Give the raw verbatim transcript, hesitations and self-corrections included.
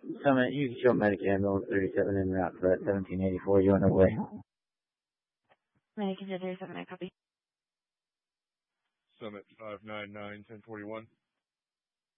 Summit, you can show Medic Ambulance thirty-seven en route for that seventeen eighty-four. You on the way? Medic thirty-seven, I copy. Summit five nine nine, ten forty-one.